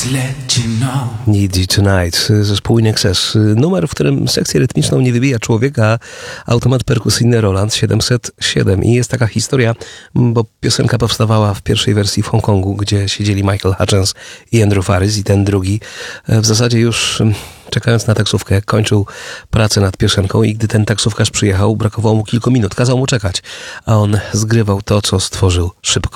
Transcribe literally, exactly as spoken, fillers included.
Need You Tonight, zespół In Excess. Numer, w którym sekcję rytmiczną nie wybija człowieka, a automat perkusyjny Roland siedemset siedem. I jest taka historia, bo piosenka powstawała w pierwszej wersji w Hongkongu, gdzie siedzieli Michael Hutchence i Andrew Faris, i ten drugi w zasadzie już czekając na taksówkę, kończył pracę nad piosenką i gdy ten taksówkarz przyjechał, brakowało mu kilku minut, kazał mu czekać, a on zgrywał to, co stworzył szybko.